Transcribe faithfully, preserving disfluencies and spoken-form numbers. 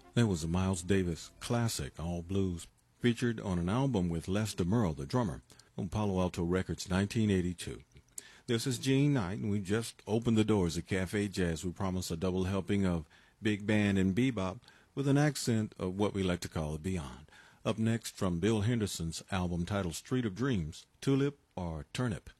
That was a Miles Davis classic, All Blues, featured on an album with Les DeMurle, the drummer, on Palo Alto Records, nineteen eighty-two. This is Gene Knight, and we just opened the doors at Cafe Jazz. We promise a double helping of big band and bebop with an accent of what we like to call the beyond. Up next, from Bill Henderson's album titled Street of Dreams, Tulip or Turnip.